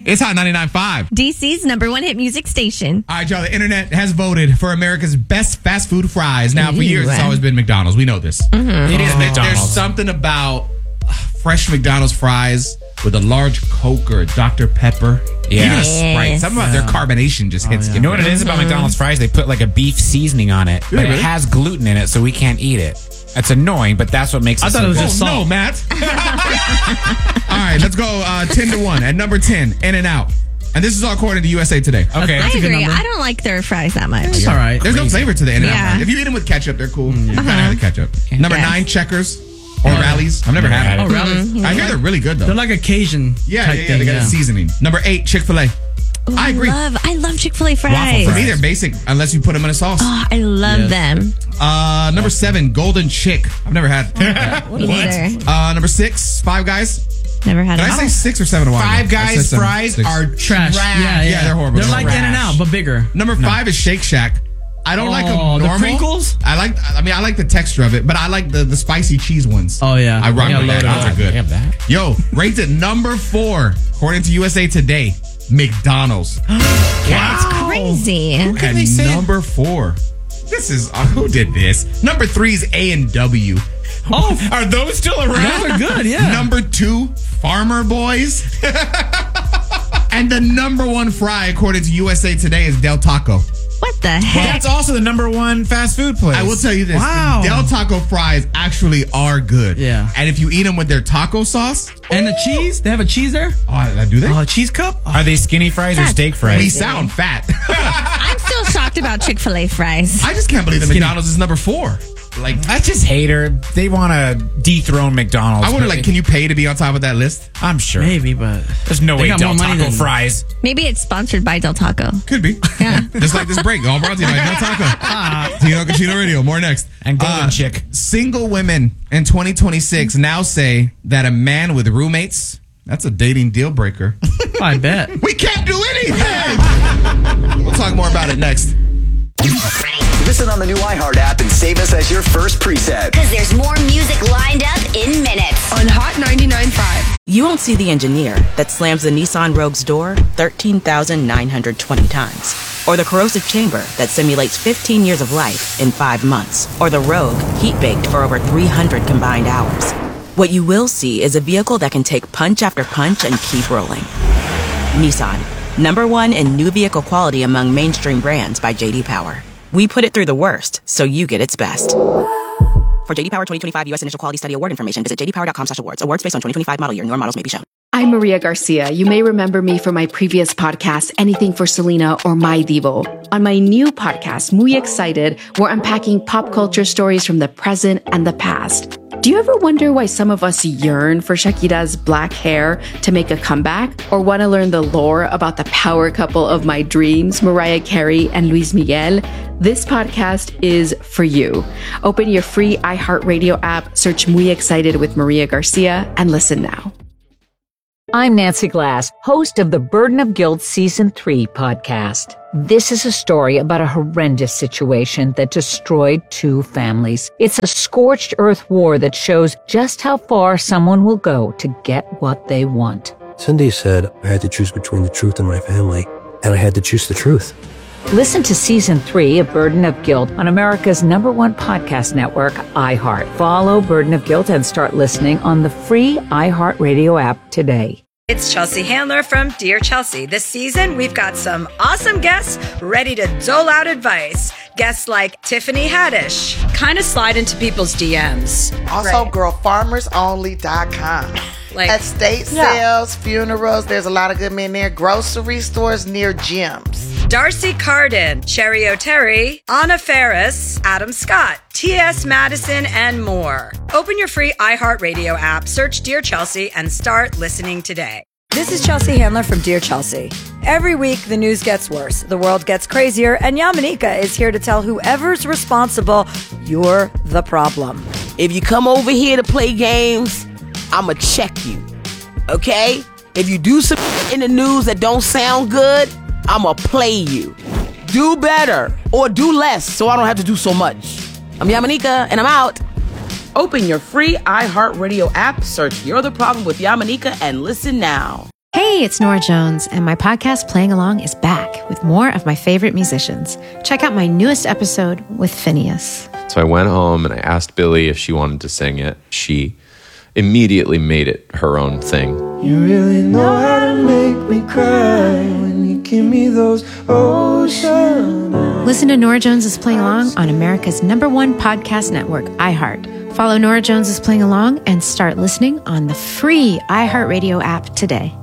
It's Hot 99.5. DC's #1 hit music station. All right, y'all. The internet has voted for America's best fast food fries. Now, for years, it's always been McDonald's. We know this. Mm-hmm. It is McDonald's. There's something about fresh McDonald's fries with a large Coke or a Dr. Pepper. Yeah. Even a Sprite. Something about their carbonation just hits. You know what it is about McDonald's fries? They put like a beef seasoning on it, but it has gluten in it, so we can't eat it. It's annoying, but that's what makes it so good. just salt. No, Matt. All right, let's go 10-1. At number 10, In-N-Out. And this is all according to USA Today. Okay. I agree. I don't like their fries that much. It's all right. There's no flavor to the In-N-Out. Yeah. If you eat them with ketchup, they're cool. You kind of have the ketchup. Number 9, Checkers or Rallies. I've never had it. Oh, Rallies. I hear they're really good, though. They're like a Cajun type thing. They got a seasoning. Number 8, Chick-fil-A. I agree. I love Chick-fil-A fries. Waffle fries. For me, they're basic unless you put them in a sauce. Oh, I love them. Number 7, Golden Chick. I've never had that. Me neither. Number 6, Five Guys. Never had Did it. I say 6 or 7 a while ago? Five Guys I said fries 6. are Trash. Yeah, they're horrible. They're like Trash. In-N-Out, but bigger. Number 5 is Shake Shack. I don't like them normal. The crinkles? I like the texture of it, but I like the spicy cheese ones. Oh, yeah. I rock with that. Those are good. They have that. Yo, rated number 4, according to USA Today, McDonald's. That's crazy. And number 4. This is, who did this? Number 3 is A&W. Oh, Are those still around? those are good, yeah. Number 2, Farmer Boys. And the number 1 fry, according to USA Today, is Del Taco. What the heck? That's also the #1 fast food place. I will tell you this. Wow. Del Taco fries actually are good. Yeah. And if you eat them with their taco sauce. And the cheese? They have a cheese there? Oh, do they? Oh, a cheese cup? Are they skinny fries or That's steak fries? We sound fat. I'm still shocked about Chick-fil-A fries. I just can't believe that McDonald's is number 4. Like, That's just hater. They want to dethrone McDonald's. I wonder, can you pay to be on top of that list? I'm sure. Maybe, but There's no They way got Del more money Taco than- fries. Maybe it's sponsored by Del Taco. Could be. Yeah. Just like this break. All brought to you by Del Taco. Tino Casino Radio. More next. And Golden Chick. Single women in 2026 now say that a man with roommates, that's a dating deal breaker. I bet. We can't do anything. We'll talk more about it next. Listen on the new iHeart app and save us as your first preset. Because there's more music lined up in minutes. On Hot 99.5. You won't see the engineer that slams the Nissan Rogue's door 13,920 times. Or the corrosive chamber that simulates 15 years of life in 5 months. Or the Rogue heat-baked for over 300 combined hours. What you will see is a vehicle that can take punch after punch and keep rolling. Nissan, #1 in new vehicle quality among mainstream brands by J.D. Power. We put it through the worst, so you get its best. For J.D. Power 2025 U.S. Initial Quality Study Award information, visit jdpower.com/awards. Awards based on 2025 model year. Newer models may be shown. I'm Maria Garcia. You may remember me from my previous podcast, Anything for Selena or My Divo. On my new podcast, Muy Excited, we're unpacking pop culture stories from the present and the past. Do you ever wonder why some of us yearn for Shakira's black hair to make a comeback? Or want to learn the lore about the power couple of my dreams, Mariah Carey and Luis Miguel? This podcast is for you. Open your free iHeartRadio app, search Muy Excited with Maria Garcia, and listen now. I'm Nancy Glass, host of the Burden of Guilt Season 3 podcast. This is a story about a horrendous situation that destroyed 2 families. It's a scorched earth war that shows just how far someone will go to get what they want. Cindy said I had to choose between the truth and my family, and I had to choose the truth. Listen to Season 3 of Burden of Guilt on America's #1 podcast network, iHeart. Follow Burden of Guilt and start listening on the free iHeartRadio app today. It's Chelsea Handler from Dear Chelsea. This season, we've got some awesome guests ready to dole out advice. Guests like Tiffany Haddish. Kind of slide into people's DMs. Also, girlfarmersonly.com. Like estate sales, funerals, there's a lot of good men there. Grocery stores near gyms. Darcy Carden, Sherry O'Terry, Anna Ferris, Adam Scott, T.S. Madison, and more. Open your free iHeartRadio app, search Dear Chelsea, and start listening today. This is Chelsea Handler from Dear Chelsea. Every week, the news gets worse, the world gets crazier, and Yamanika is here to tell whoever's responsible, you're the problem. If you come over here to play games, I'ma check you, okay? If you do some in the news that don't sound good, I'ma play you. Do better or do less so I don't have to do so much. I'm Yamanika and I'm out. Open your free iHeartRadio app, search You're the Problem with Yamanika, and listen now. Hey, Hey, it's Nora Jones, and my podcast Playing Along is back with more of my favorite musicians. Check out my newest episode with Phineas. So I went home and I asked Billy if she wanted to sing it. She immediately made it her own thing. You really know how to make me cry when you give me those ocean eyes. Listen to Nora Jones is Playing Along on America's #1 podcast network, iHeart. Follow Nora Jones is Playing Along and start listening on the free iHeartRadio app today.